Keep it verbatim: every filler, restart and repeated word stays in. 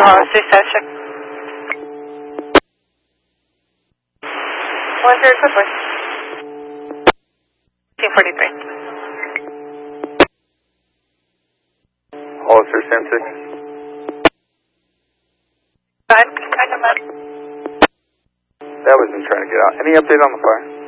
Hollister Station. One zero quickly. Team forty-three. Hollister Sensei. Go ahead. I come up. That was me trying to get out. Any update on the fire?